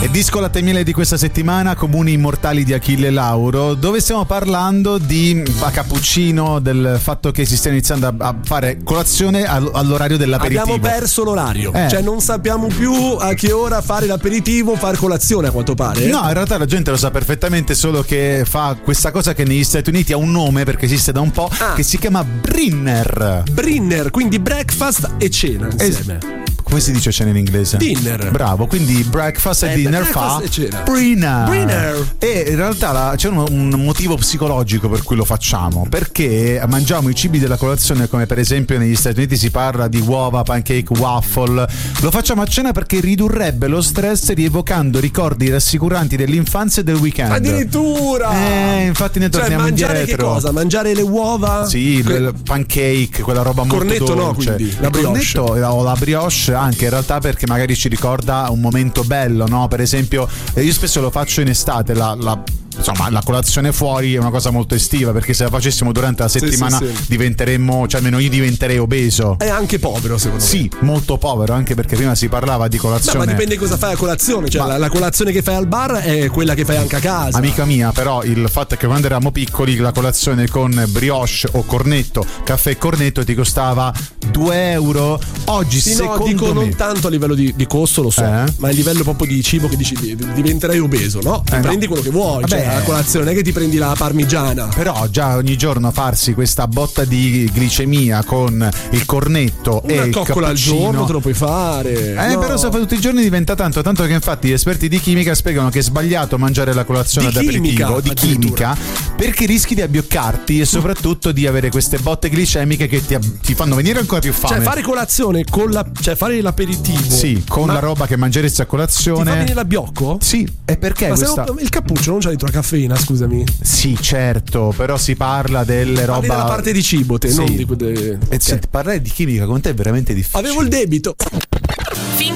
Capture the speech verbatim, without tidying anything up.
E disco latte e miele di questa settimana, Comuni immortali di Achille Lauro, dove stiamo parlando di a cappuccino, del fatto che si stia iniziando a, a fare colazione all'orario dell'aperitivo. Abbiamo perso l'orario, eh. cioè non sappiamo più a che ora fare l'aperitivo, fare colazione a quanto pare. No, in realtà la gente lo sa perfettamente, solo che fa questa cosa che negli Stati Uniti ha un nome perché esiste da un po', ah. che si chiama Brinner. Brinner, quindi breakfast e cena insieme. Es- Come si dice cena in inglese? Dinner. Bravo, quindi breakfast e eh, dinner breakfast fa e cena. Brinner. Brinner. E in realtà la, c'è un, un motivo psicologico per cui lo facciamo, perché mangiamo i cibi della colazione, come per esempio negli Stati Uniti si parla di uova, pancake, waffle. Lo facciamo a cena perché ridurrebbe lo stress rievocando ricordi rassicuranti dell'infanzia e del weekend. Addirittura! Eh, infatti ne torniamo cioè, mangiare indietro. Che cosa? Mangiare le uova? Sì, que- il pancake, quella roba molto dolce. Cornetto no, quindi la brioche. O la brioche anche in realtà, perché magari ci ricorda un momento bello, no? Per esempio io spesso lo faccio in estate, la, la insomma la colazione fuori è una cosa molto estiva, perché se la facessimo durante la settimana sì, sì, sì. diventeremmo, cioè almeno io diventerei obeso. È anche povero secondo sì, me. Sì, molto povero, anche perché prima si parlava di colazione. No, ma dipende cosa fai a colazione, cioè ma... la, la colazione che fai al bar è quella che fai anche a casa. Amica mia, però il fatto è che quando eravamo piccoli la colazione con brioche o cornetto, caffè e cornetto ti costava due euro. Oggi sì, secondo no, dico me non tanto a livello di, di costo, lo so, eh? ma a livello proprio di cibo, che dici diventerei obeso, no? Ti eh prendi no. quello che vuoi. Vabbè, cioè la colazione non è che ti prendi la parmigiana. Però già ogni giorno farsi questa botta di glicemia con il cornetto una e il coccola al giorno te lo puoi fare. Eh, no. però se lo fai tutti i giorni diventa tanto, tanto che infatti gli esperti di chimica spiegano che è sbagliato mangiare la colazione di d'aperitivo chimica, di chimica, perché rischi di abbioccarti e soprattutto di avere queste botte glicemiche che ti, ti fanno venire ancora più fame. Cioè fare colazione con la, cioè fare l'aperitivo. Sì, con ma la roba che mangeresti a colazione. Ti fa venire l'abbiocco? Sì, e perché ma questa... non, il cappuccio non c'ha dentro la caffeina, scusami. Sì, certo, però si parla delle roba. Parli della parte di cibo, te, sì. non di. De... Okay. E senti, parlare di chimica con te è veramente difficile. Avevo il debito.